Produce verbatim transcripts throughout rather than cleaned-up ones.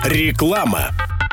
Реклама.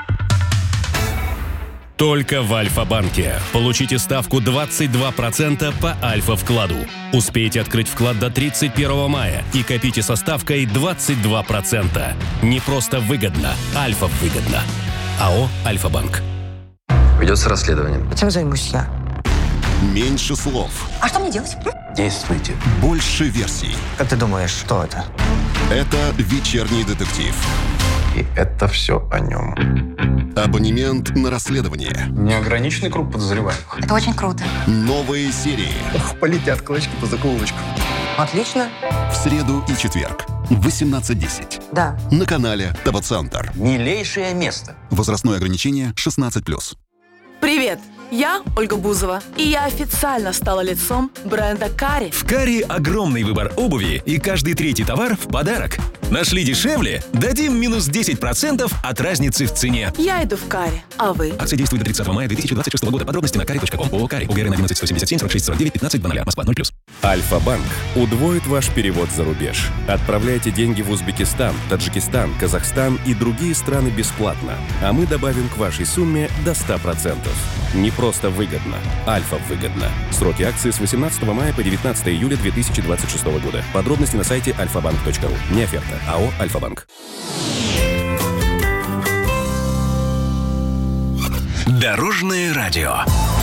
Только в Альфа-банке. Получите ставку двадцать два процента по Альфа-вкладу. Успейте открыть вклад до тридцать первого мая и копите со ставкой двадцать два процента. Не просто выгодно, Альфа-выгодно. АО «Альфа-банк». Ведется расследование. Чем займусь я? Меньше слов. А что мне делать? Действуйте. Больше версий. Как ты думаешь, что это? Это «Вечерний детектив». И это все о нем. Абонемент на расследование. Неограниченный круг подозреваемых. Это очень круто. Новые серии. Ох, полетят клочки по закоулочку. Отлично. В среду и четверг. В восемнадцать десять. Да. На канале ТВ-центр. Милейшее место. Возрастное ограничение шестнадцать плюс. Привет! Я Ольга Бузова, и я официально стала лицом бренда Кари. В Кари огромный выбор обуви, и каждый третий товар в подарок. Нашли дешевле? Дадим минус десять процентов от разницы в цене. Я иду в Кари, а вы? Акция действует до тридцатого мая две тысячи двадцать шестого года. Подробности на кари точка ком. ООО «Кари». УГРН одиннадцать сто семьдесят семь сорок шесть сорок девять пятнадцать двадцать. Москва ноль плюс. Альфа-банк удвоит ваш перевод за рубеж. Отправляйте деньги в Узбекистан, Таджикистан, Казахстан и другие страны бесплатно. А мы добавим к вашей сумме до ста процентов. Не просто выгодно, Альфа-выгодно. Сроки акции с восемнадцатого мая по девятнадцатого июля две тысячи двадцать шестого года. Подробности на сайте альфа банк точка ру. Не оферта. АО «Альфа-банк». Дорожное радио.